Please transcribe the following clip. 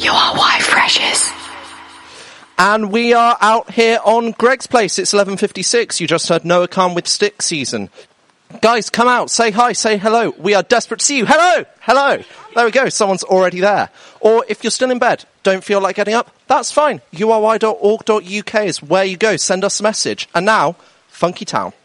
You are why Freshers. And we are out here on Greg's Place. It's 11:56. You just heard Noah Khan with Stick Season. Guys, come out, say hi, say hello. We are desperate to see you. Hello! Hello! There we go, someone's already there. Or if you're still in bed, don't feel like getting up, that's fine. ury.org.uk is where you go. Send us a message. And now, Funky Town.